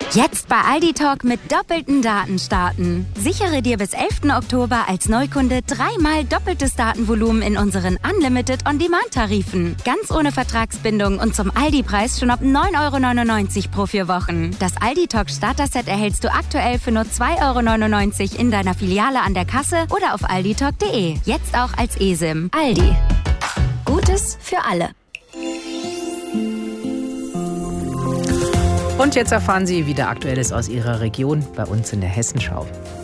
Jetzt bei Aldi Talk mit doppelten Daten starten. Sichere dir bis 11. Oktober als Neukunde 3-mal doppeltes Datenvolumen in unseren Unlimited On-Demand-Tarifen. Ganz ohne Vertragsbindung und zum Aldi-Preis schon ab 9,99 € pro 4 Wochen. Das Aldi Talk Starter-Set erhältst du aktuell für nur 2,99 € in deiner Filiale an der Kasse oder auf alditalk.de. Jetzt auch als eSIM. Aldi. Gutes für alle. Und jetzt erfahren Sie wieder Aktuelles aus Ihrer Region bei uns in der Hessenschau.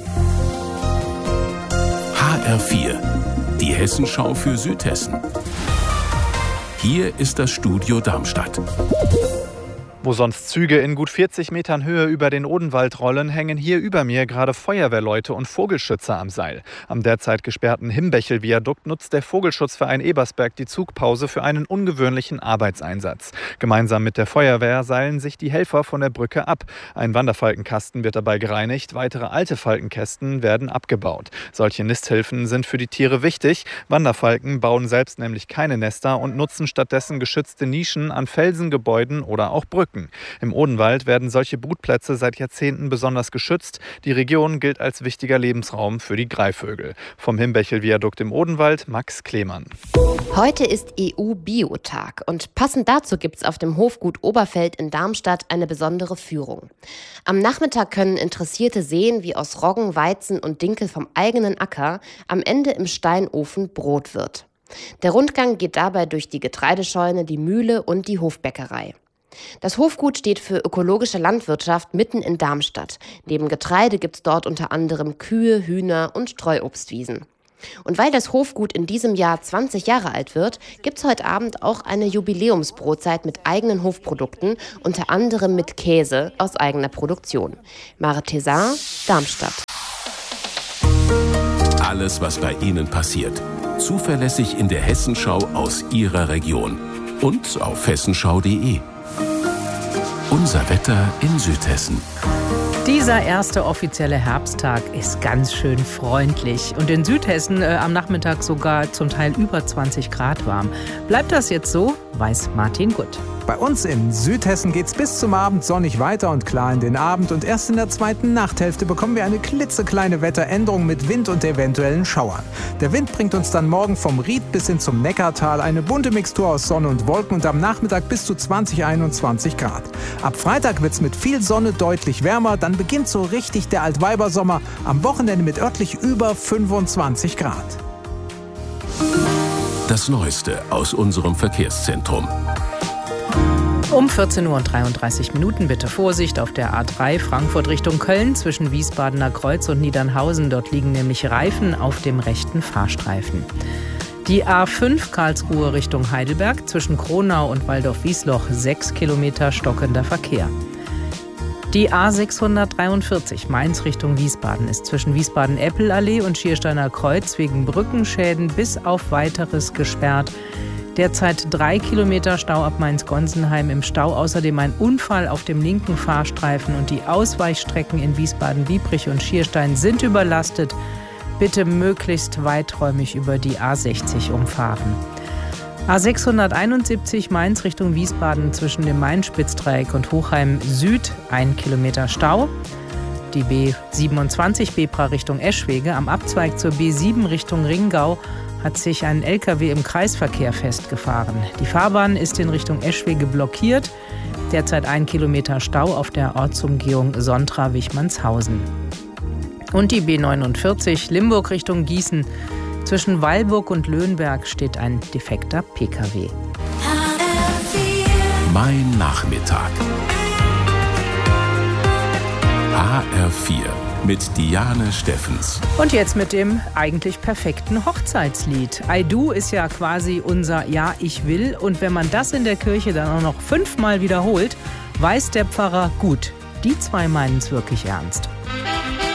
HR4, die Hessenschau für Südhessen. Hier ist das Studio Darmstadt. Wo sonst Züge in gut 40 Metern Höhe über den Odenwald rollen, hängen hier über mir gerade Feuerwehrleute und Vogelschützer am Seil. Am derzeit gesperrten Himbechel-Viadukt nutzt der Vogelschutzverein Ebersberg die Zugpause für einen ungewöhnlichen Arbeitseinsatz. Gemeinsam mit der Feuerwehr seilen sich die Helfer von der Brücke ab. Ein Wanderfalkenkasten wird dabei gereinigt, weitere alte Falkenkästen werden abgebaut. Solche Nisthilfen sind für die Tiere wichtig. Wanderfalken bauen selbst nämlich keine Nester und nutzen stattdessen geschützte Nischen an Felsengebäuden oder auch Brücken. Im Odenwald werden solche Brutplätze seit Jahrzehnten besonders geschützt. Die Region gilt als wichtiger Lebensraum für die Greifvögel. Vom Himbechel-Viadukt im Odenwald, Max Klemann. Heute ist EU-Biotag und passend dazu gibt es auf dem Hofgut Oberfeld in Darmstadt eine besondere Führung. Am Nachmittag können Interessierte sehen, wie aus Roggen, Weizen und Dinkel vom eigenen Acker am Ende im Steinofen Brot wird. Der Rundgang geht dabei durch die Getreidescheune, die Mühle und die Hofbäckerei. Das Hofgut steht für ökologische Landwirtschaft mitten in Darmstadt. Neben Getreide gibt es dort unter anderem Kühe, Hühner und Streuobstwiesen. Und weil das Hofgut in diesem Jahr 20 Jahre alt wird, gibt es heute Abend auch eine Jubiläumsbrotzeit mit eigenen Hofprodukten, unter anderem mit Käse aus eigener Produktion. Mare Thézin, Darmstadt. Alles, was bei Ihnen passiert. Zuverlässig in der Hessenschau aus Ihrer Region. Und auf hessenschau.de. Unser Wetter in Südhessen. Dieser erste offizielle Herbsttag ist ganz schön freundlich und in Südhessen am Nachmittag sogar zum Teil über 20 Grad warm. Bleibt das jetzt so, weiß Martin Gutt. Bei uns in Südhessen geht's bis zum Abend sonnig weiter und klar in den Abend. Und erst in der zweiten Nachthälfte bekommen wir eine klitzekleine Wetteränderung mit Wind und eventuellen Schauern. Der Wind bringt uns dann morgen vom Ried bis hin zum Neckartal eine bunte Mixtur aus Sonne und Wolken und am Nachmittag bis zu 20-21 Grad. Ab Freitag wird's mit viel Sonne deutlich wärmer. Dann beginnt so richtig der Altweibersommer. Am Wochenende mit örtlich über 25 Grad. Das Neueste aus unserem Verkehrszentrum. Um 14:33 Uhr bitte Vorsicht auf der A3 Frankfurt Richtung Köln zwischen Wiesbadener Kreuz und Niedernhausen. Dort liegen nämlich Reifen auf dem rechten Fahrstreifen. Die A5 Karlsruhe Richtung Heidelberg zwischen Kronau und Waldorf-Wiesloch 6 Kilometer stockender Verkehr. Die A643 Mainz Richtung Wiesbaden ist zwischen Wiesbaden-Eppelallee und Schiersteiner Kreuz wegen Brückenschäden bis auf Weiteres gesperrt. Derzeit 3 Kilometer Stau ab Mainz-Gonsenheim im Stau. Außerdem ein Unfall auf dem linken Fahrstreifen und die Ausweichstrecken in Wiesbaden-Biebrich und Schierstein sind überlastet. Bitte möglichst weiträumig über die A60 umfahren. A671 Mainz Richtung Wiesbaden zwischen dem Main-Spitzdreieck und Hochheim Süd 1 Kilometer Stau. Die B27 Bebra Richtung Eschwege am Abzweig zur B7 Richtung Ringau hat sich ein LKW im Kreisverkehr festgefahren. Die Fahrbahn ist in Richtung Eschwege blockiert. Derzeit 1 Kilometer Stau auf der Ortsumgehung Sontra-Wichmannshausen. Und die B49 Limburg Richtung Gießen. Zwischen Weilburg und Löhnberg steht ein defekter PKW. Mein Nachmittag. HR4 mit Diane Steffens. Und jetzt mit dem eigentlich perfekten Hochzeitslied. I Do ist ja quasi unser Ja, ich will. Und wenn man das in der Kirche dann auch noch 5-mal wiederholt, weiß der Pfarrer, gut, die zwei meinen es wirklich ernst.